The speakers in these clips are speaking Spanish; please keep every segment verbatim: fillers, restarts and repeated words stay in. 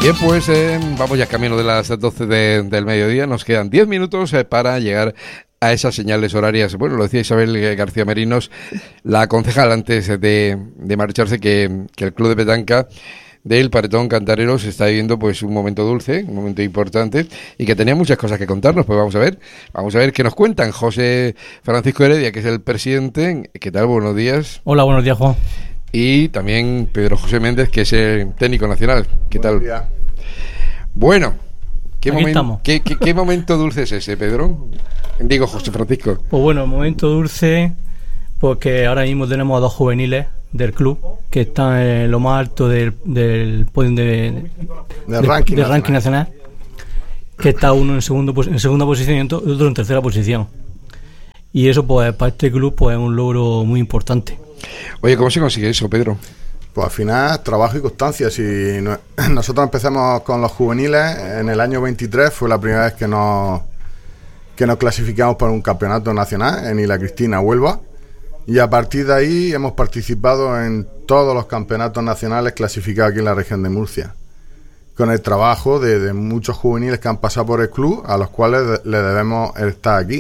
Bien, pues eh, vamos ya camino de las doce de, del mediodía. Nos quedan diez minutos eh, para llegar a esas señales horarias. Bueno, lo decía Isabel García Merinos, la concejal, antes de, de marcharse, que, que el Club de Petanca del Paredón Cantareros está viviendo pues un momento dulce, un momento importante, y que tenía muchas cosas que contarnos. Pues vamos a ver, vamos a ver qué nos cuentan. José Francisco Heredia, que es el presidente. ¿Qué tal? Buenos días. Hola, buenos días, Juan. Y también Pedro José Méndez, que es el técnico nacional. ¿Qué tal? Buenos días. Bueno, ¿qué, Aquí momen- estamos. ¿qué, qué, qué momento dulce es ese, Pedro? Digo, José Francisco. Pues bueno, el momento dulce, porque ahora mismo tenemos a dos juveniles del club que están en lo más alto del, del podium de, Del de- ranking del ranking nacional. nacional, que está uno en, segundo, pos- en segunda posición y otro otro en tercera posición. Y eso, pues, para este club, pues, es un logro muy importante. Oye, ¿cómo se consigue eso, Pedro? Pues al final, trabajo y constancia. Si no- nosotros empezamos con los juveniles en el año veintitrés, fue la primera vez que nos, que nos clasificamos para un campeonato nacional en Isla Cristina, Huelva. Y a partir de ahí hemos participado en todos los campeonatos nacionales clasificados aquí en la región de Murcia, con el trabajo de, de muchos juveniles que han pasado por el club, a los cuales de- le debemos el estar aquí.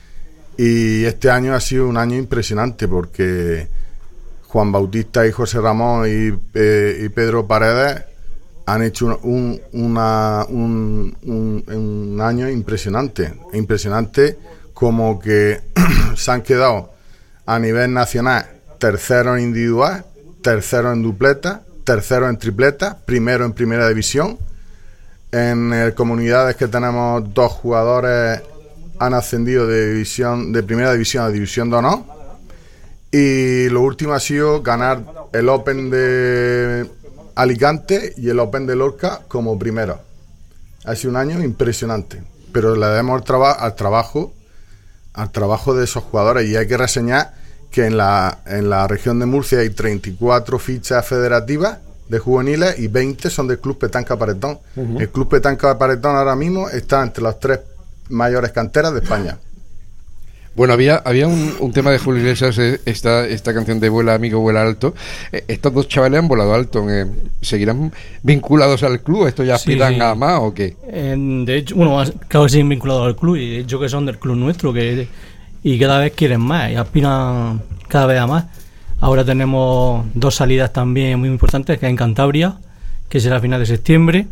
Y este año ha sido un año impresionante porque Juan Bautista y José Ramón y, eh, y Pedro Paredes han hecho un, una, un, un, un año impresionante. Impresionante como que se han quedado a nivel nacional tercero en individual, tercero en dupleta, tercero en tripleta, primero en primera división. En eh, comunidades que tenemos dos jugadores han ascendido de división de primera división a división de honor. Y lo último ha sido ganar el Open de Alicante y el Open de Lorca como primero. Ha sido un año impresionante, pero le debemos el traba- al trabajo al trabajo de esos jugadores. Y hay que reseñar que en la, en la región de Murcia hay treinta y cuatro fichas federativas de juveniles y veinte son del Club Petanca Paredón. Uh-huh. El Club Petanca Paredón ahora mismo está entre las tres mayores canteras de España. Bueno, había había un, un tema de Julio Iglesias, eh, esta esta canción de Vuela Amigo, Vuela Alto. Eh, estos dos chavales han volado alto. Eh, ¿Seguirán vinculados al club? ¿Esto ya aspiran Sí, sí. a más o qué? Eh, de hecho, bueno, claro que siguen vinculados al club, y de hecho que son del club nuestro, que y cada vez quieren más y aspiran cada vez a más. Ahora tenemos dos salidas también muy importantes, que es en Cantabria, que será a final de septiembre,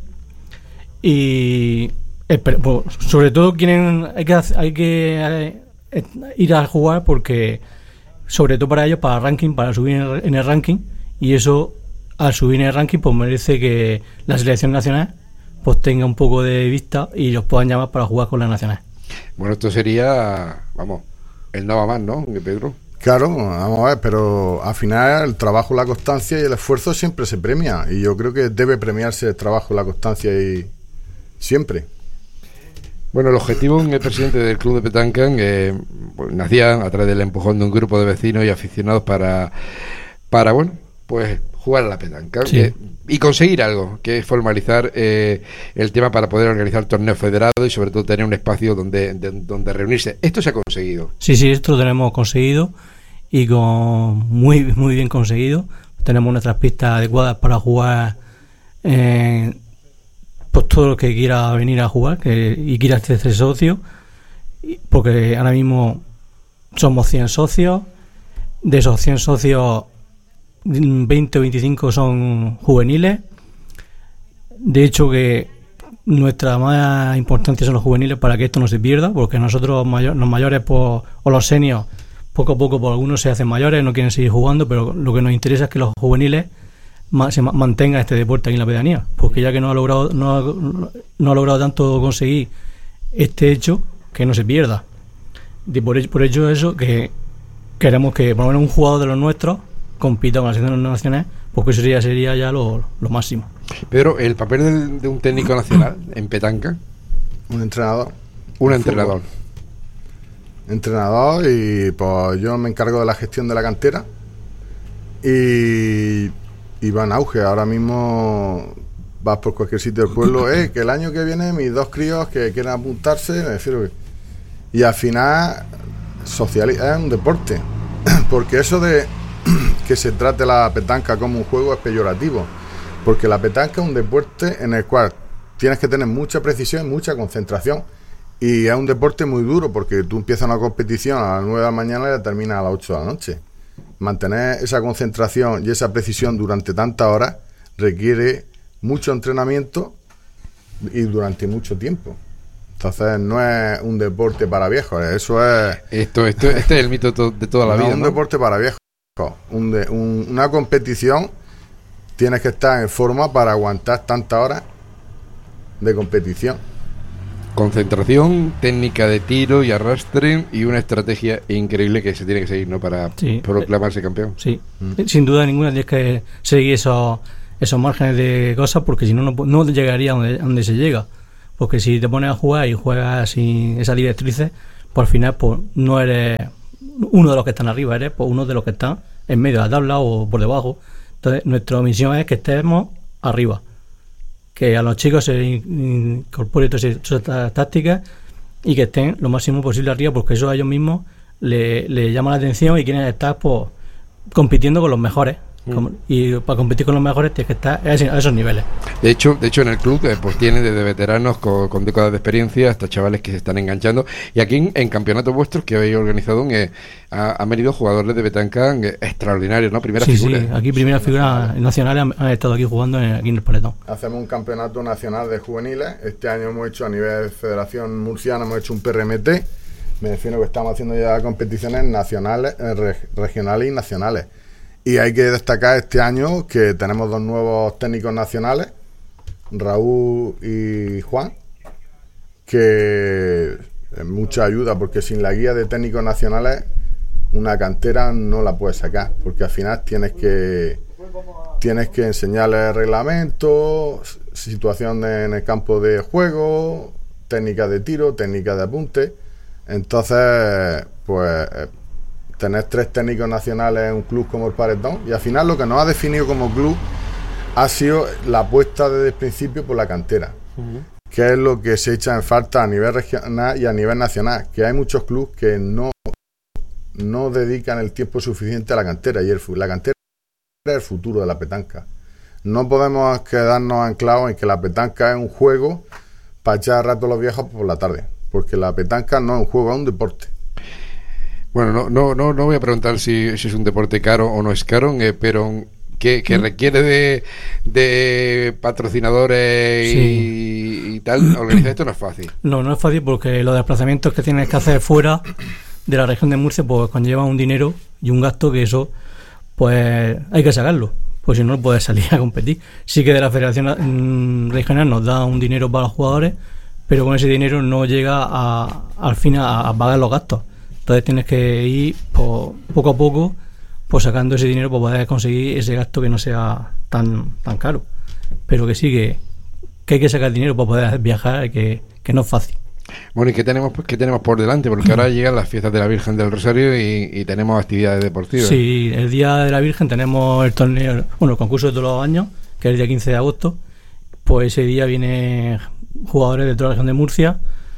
y esper- pues, sobre todo quieren hay que hacer- hay que eh, ir a jugar, porque sobre todo para ellos, para el ranking, para subir en el, en el ranking, y eso, al subir en el ranking, pues merece que la selección nacional pues tenga un poco de vista y los puedan llamar para jugar con la nacional. Bueno, esto sería, vamos, el nada más, ¿no, Pedro? Claro, vamos a ver, pero al final el trabajo, la constancia y el esfuerzo siempre se premia, y yo creo que debe premiarse el trabajo, la constancia y siempre. Bueno, el objetivo del presidente del Club de Petanca eh, pues, nacía a través del empujón de un grupo de vecinos y aficionados para, para bueno, pues jugar a la petanca, Sí. eh, y conseguir algo, que es formalizar eh, el tema para poder organizar torneos federados y sobre todo tener un espacio donde, de, donde reunirse. Esto se ha conseguido. Sí, sí, esto lo tenemos conseguido, y con muy muy bien conseguido. Tenemos nuestras pistas adecuadas para jugar, eh, pues todo el que quiera venir a jugar, que y quiera ser socio, y- porque ahora mismo somos cien socios. De esos cien socios, veinte o veinticinco son juveniles. De hecho, que nuestra más importancia son los juveniles, para que esto no se pierda, porque nosotros mayor, los mayores pues, o los seniors, poco a poco por algunos se hacen mayores, no quieren seguir jugando, pero lo que nos interesa es que los juveniles ma- se ma- mantengan este deporte aquí en la pedanía, porque ya que no ha logrado no ha, no ha logrado tanto conseguir este hecho, que no se pierda. De por, ello, por ello eso, que queremos que por lo menos un jugador de los nuestros compita con la selección nacional, porque eso sería, sería ya lo, lo máximo. Pedro, el papel del- de un técnico nacional en petanca, Un entrenador. un de entrenador. fútbol. Entrenador, y pues yo me encargo de la gestión de la cantera, y, y va en auge. Ahora mismo vas por cualquier sitio del pueblo, eh, que el año que viene mis dos críos que quieren apuntarse, me refiero que- y al final social, es un deporte, porque eso de que se trate la petanca como un juego es peyorativo. porque la petanca es un deporte en el cual tienes que tener mucha precisión y mucha concentración, y es un deporte muy duro porque tú empiezas una competición a las nueve de la mañana y la terminas a las ocho de la noche. Mantener esa concentración y esa precisión durante tantas horas requiere mucho entrenamiento y durante mucho tiempo. Entonces no es un deporte para viejos, eso es... Esto, esto este es el mito to- de toda la no vida, es un ¿no? deporte para viejos. Un de, un, una competición tienes que estar en forma para aguantar tantas horas de competición. Concentración, técnica de tiro y arrastre y una estrategia increíble que se tiene que seguir, ¿no? Para Sí. proclamarse campeón. Sí, mm. sin duda ninguna tienes que seguir esos, esos márgenes de cosas, porque si no, no, no llegaría a donde, a donde se llega. Porque si te pones a jugar y juegas sin esas directrices, pues al final pues, no eres uno de los que están arriba, eres pues, uno de los que están en medio de la tabla o por debajo. Entonces nuestra misión es que estemos arriba, que a los chicos se incorporen todas estas tácticas y que estén lo máximo posible arriba, porque eso a ellos mismos le, le llama la atención y quieren estar pues, compitiendo con los mejores. Mm. Y para competir con los mejores tienes que estar a esos niveles. De hecho, de hecho en el club eh, pues tiene desde veteranos con, con décadas de experiencia hasta chavales que se están enganchando, y aquí en, en campeonatos vuestros que habéis organizado eh, ha, han venido jugadores de petanca eh, extraordinarios, ¿no? Primeras sí, figuras. Sí, aquí primeras figuras nacionales han, han estado aquí jugando en, aquí en el Paletón. Hacemos un campeonato nacional de juveniles. Este año hemos hecho a nivel Federación Murciana, hemos hecho un P R M T. Me defino que estamos haciendo ya competiciones nacionales, eh, reg, regionales y nacionales. Y hay que destacar este año que tenemos dos nuevos técnicos nacionales, Raúl y Juan, que es mucha ayuda, porque sin la guía de técnicos nacionales una cantera no la puedes sacar, porque al final tienes que tienes que enseñarles reglamentos, situación en el campo de juego, técnicas de tiro, técnicas de apunte. Entonces, pues tener tres técnicos nacionales en un club como el Paletón, y al final lo que nos ha definido como club ha sido la apuesta desde el principio por la cantera, uh-huh. que es lo que se echa en falta a nivel regional y a nivel nacional, que hay muchos clubes que no, no dedican el tiempo suficiente a la cantera, y el, la cantera es el futuro de la petanca. No podemos quedarnos anclados en que la petanca es un juego para echar a rato a los viejos por la tarde, porque la petanca no es un juego, es un deporte. Bueno, no no no no voy a preguntar si, si es un deporte caro o no es caro, eh, pero que, que requiere de, de patrocinadores sí. y, y tal, organizar esto no es fácil. No, no es fácil, porque los desplazamientos que tienes que hacer fuera de la región de Murcia pues conllevan un dinero y un gasto que eso pues hay que sacarlo, pues si no, no puedes salir a competir. Sí que de la Federación Regional nos da un dinero para los jugadores, pero con ese dinero no llega a, al fin a, a pagar los gastos. Entonces tienes que ir pues, poco a poco pues, sacando ese dinero para poder conseguir ese gasto que no sea tan tan caro. Pero que sí, que, que hay que sacar dinero para poder viajar, que, que no es fácil. Bueno, ¿y qué tenemos, pues, qué tenemos por delante? Porque ahora llegan las fiestas de la Virgen del Rosario y, y tenemos actividades deportivas. Sí, el Día de la Virgen tenemos el torneo, bueno, el concurso de todos los años, que es el día quince de agosto. Pues ese día vienen jugadores de toda la región de Murcia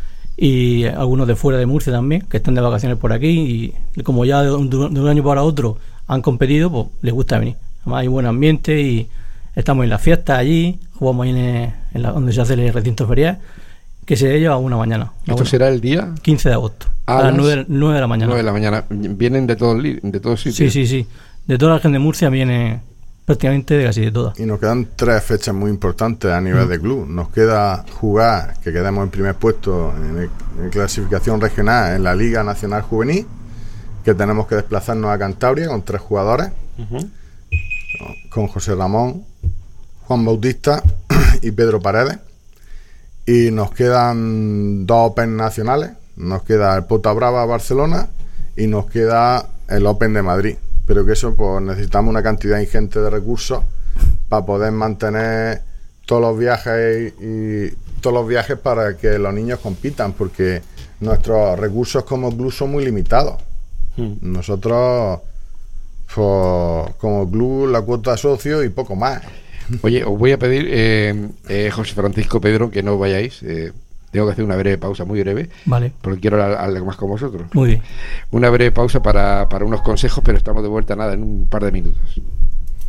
y algunos de fuera de Murcia también, que están de vacaciones por aquí, y como ya de un, de un año para otro han competido, pues les gusta venir. Además hay buen ambiente y estamos en la fiesta allí, jugamos ahí en, en la, donde se hace el recinto ferial, que se lleva una mañana. ¿Esto bueno, será el día? quince de agosto, a, a las nueve de la mañana. nueve de la mañana. ¿Vienen de todos de todos sitios? Sí, sí, sí. De toda la región de Murcia viene prácticamente de casi de todas. Y nos quedan tres fechas muy importantes a nivel mm. de club. Nos queda jugar, que quedemos en primer puesto en, el, en clasificación regional en la Liga Nacional Juvenil, que tenemos que desplazarnos a Cantabria con tres jugadores, uh-huh. con José Ramón, Juan Bautista y Pedro Paredes. Y nos quedan dos Open nacionales. Nos queda el Pota Brava Barcelona y nos queda el Open de Madrid. Pero que eso, pues necesitamos una cantidad ingente de recursos para poder mantener todos los viajes y, y todos los viajes para que los niños compitan, porque nuestros recursos como club son muy limitados. Hmm. Nosotros, pues, como club, la cuota de socio y poco más. Oye, os voy a pedir, eh, eh, José Francisco, Pedro, que no vayáis. Eh, tengo que hacer una breve pausa, muy breve. Vale. Porque quiero hablar algo más con vosotros. Muy bien. Una breve pausa para, para unos consejos, pero estamos de vuelta nada en un par de minutos.